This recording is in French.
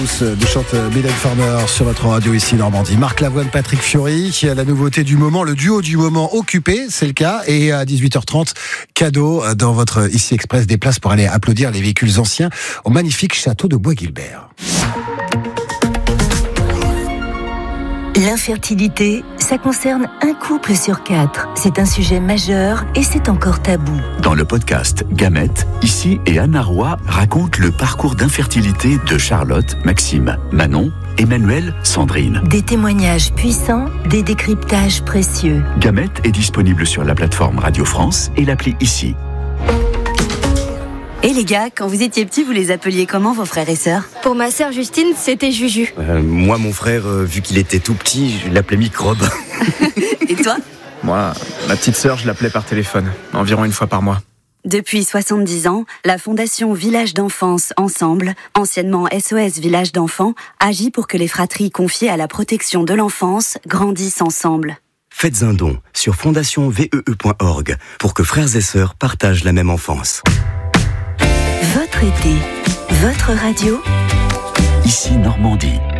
De chante Mylène Farmer sur votre radio ici Normandie. Marc Lavoine, Patrick Fiori, qui a la nouveauté du moment, le duo du moment Occupé, c'est le cas. Et à 18h30, cadeau dans votre Ici Express, des places pour aller applaudir les véhicules anciens au magnifique château de Bois-Guilbert. L'infertilité, ça concerne un couple sur 4. C'est un sujet majeur et c'est encore tabou. Dans le podcast Gamètes, Ici et Anna Roy racontent le parcours d'infertilité de Charlotte, Maxime, Manon, Emmanuel, Sandrine. Des témoignages puissants, des décryptages précieux. Gamètes est disponible sur la plateforme Radio France et l'appli Ici. Et les gars, quand vous étiez petits, vous les appeliez comment vos frères et sœurs ? Pour ma sœur Justine, c'était Juju. Moi, mon frère, vu qu'il était tout petit, je l'appelais Microbe. Et toi ? Moi, ma petite sœur, je l'appelais par téléphone, environ une fois par mois. Depuis 70 ans, la Fondation Village d'Enfance Ensemble, anciennement SOS Village d'Enfants, agit pour que les fratries confiées à la protection de l'enfance grandissent ensemble. Faites un don sur fondationvee.org pour que frères et sœurs partagent la même enfance. Votre été, votre radio. Ici Normandie.